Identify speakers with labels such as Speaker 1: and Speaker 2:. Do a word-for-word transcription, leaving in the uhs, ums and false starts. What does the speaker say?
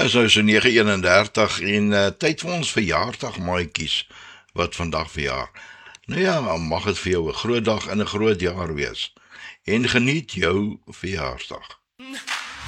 Speaker 1: is nou so nege eenendertig en uh, tyd vir ons verjaardag maatjies wat vandag verjaar. Nou ja, mag het vir jou 'n groot dag en 'n groot jaar wees. En geniet jou verjaarsdag.